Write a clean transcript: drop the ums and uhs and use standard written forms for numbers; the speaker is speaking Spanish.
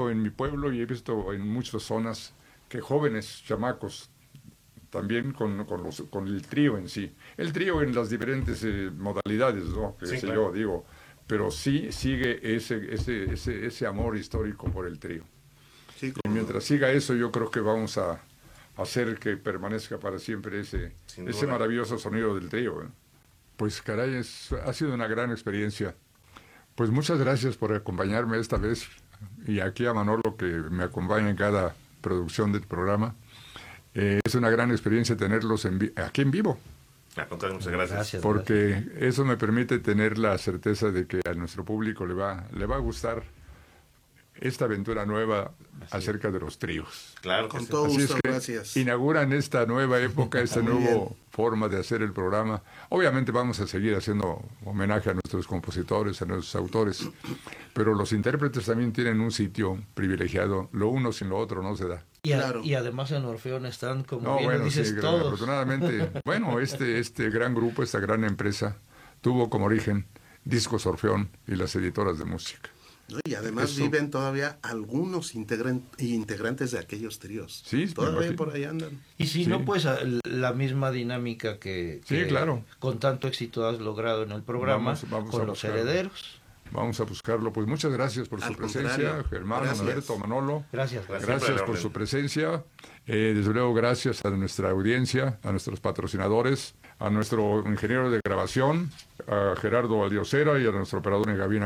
visto en mi pueblo y he visto en muchas zonas que jóvenes, chamacos, también con el trío en sí. El trío en las diferentes modalidades, ¿no? Que Sí, sé claro. yo, digo. Pero sí sigue ese amor histórico por el trío. Sí, Y como no. mientras siga eso, yo creo que vamos a hacer que permanezca para siempre ese Sin duda. maravilloso sonido del trío. Pues caray, ha sido una gran experiencia. Pues muchas gracias por acompañarme esta vez y aquí a Manolo que me acompaña en cada producción del programa. Es una gran experiencia tenerlos aquí en vivo, Al contrario, muchas gracias. Gracias. porque eso me permite tener la certeza de que a nuestro público le va a gustar esta aventura nueva acerca de los tríos. Claro que Con sí. todo Así es gusto, que gracias. inauguran esta nueva época, esta Muy nueva bien. forma de hacer el programa. Obviamente vamos a seguir haciendo homenaje a nuestros compositores, a nuestros autores, pero los intérpretes también tienen un sitio privilegiado. Lo uno sin lo otro no se da. Claro. Y además en Orfeón están, como No, bien bueno, dices, sí, todos. afortunadamente, bueno, este gran grupo, esta gran empresa, tuvo como origen Discos Orfeón y las editoras de música. ¿No? Y además Eso. viven todavía algunos integrantes de aquellos tríos. Sí, me Todavía imagino. por ahí andan. Y si Sí. no, pues la misma dinámica que Sí, claro. con tanto éxito has logrado en el programa Vamos con a los buscarlo. herederos. Vamos a buscarlo. Pues muchas gracias por su Al presencia, contrario, Germán, gracias. Alberto, Manolo. Gracias. Gracias por su presencia. Desde luego, gracias a nuestra audiencia, a nuestros patrocinadores, a nuestro ingeniero de grabación, a Gerardo Valdiosera y a nuestro operador en cabina,